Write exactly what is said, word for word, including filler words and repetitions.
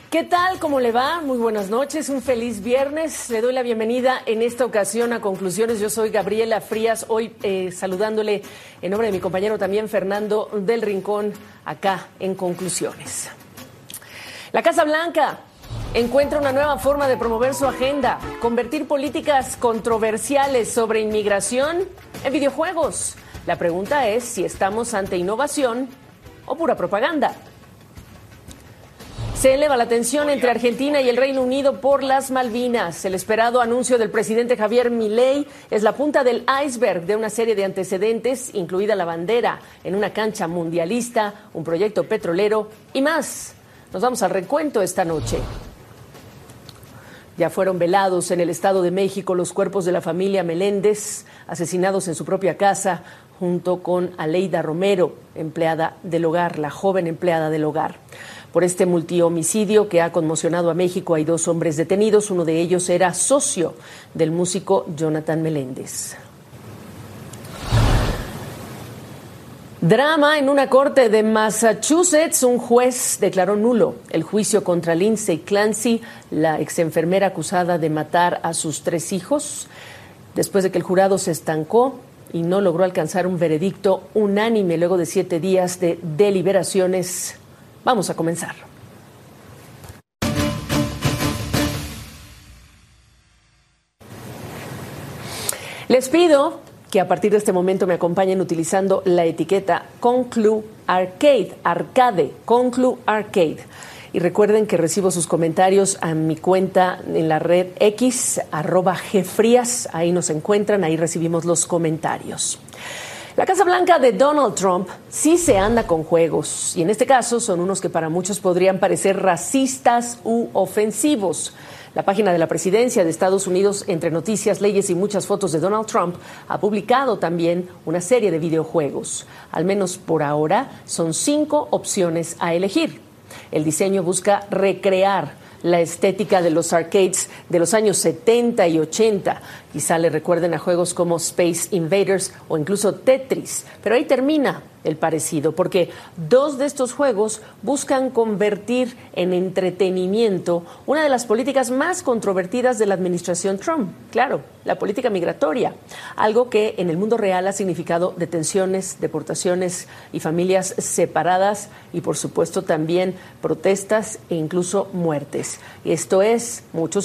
¿Qué tal? ¿Cómo le va? Muy buenas noches, un feliz viernes. Le doy la bienvenida en esta ocasión a Conclusiones. Yo soy Gabriela Frías, hoy eh, saludándole en nombre de mi compañero también Fernando del Rincón, acá en Conclusiones. La Casa Blanca encuentra una nueva forma de promover su agenda, convertir políticas controversiales sobre inmigración en videojuegos. La pregunta es si estamos ante innovación o pura propaganda. Se eleva la tensión entre Argentina y el Reino Unido por las Malvinas. El esperado anuncio del presidente Javier Milei es la punta del iceberg de una serie de antecedentes, incluida la bandera en una cancha mundialista, un proyecto petrolero y más. Nos vamos al recuento esta noche. Ya fueron velados en el Estado de México los cuerpos de la familia Meléndez, asesinados en su propia casa, junto con Aleida Romero, empleada del hogar, la joven empleada del hogar. Por este multihomicidio que ha conmocionado a México hay dos hombres detenidos. Uno de ellos era socio del músico Jonathan Meléndez. Drama en una corte de Massachusetts. Un juez declaró nulo el juicio contra Lindsay Clancy, la exenfermera acusada de matar a sus tres hijos, después de que el jurado se estancó y no logró alcanzar un veredicto unánime luego de siete días de deliberaciones. Vamos a comenzar. Les pido que a partir de este momento me acompañen utilizando la etiqueta Conclu Arcade, Arcade, Conclu Arcade. Y recuerden que recibo sus comentarios a mi cuenta en la red X, arroba Gfrías, ahí nos encuentran, ahí recibimos los comentarios. La Casa Blanca de Donald Trump sí se anda con juegos, y en este caso son unos que para muchos podrían parecer racistas u ofensivos. La página de la Presidencia de Estados Unidos, entre noticias, leyes y muchas fotos de Donald Trump, ha publicado también una serie de videojuegos. Al menos por ahora, son cinco opciones a elegir. El diseño busca recrear la estética de los arcades de los años setenta y ochenta. Quizá le recuerden a juegos como Space Invaders o incluso Tetris, pero ahí termina el parecido, porque dos de estos juegos buscan convertir en entretenimiento una de las políticas más controvertidas de la administración Trump, claro, la política migratoria, algo que en el mundo real ha significado detenciones, deportaciones y familias separadas y por supuesto también protestas e incluso muertes. Esto es, muchos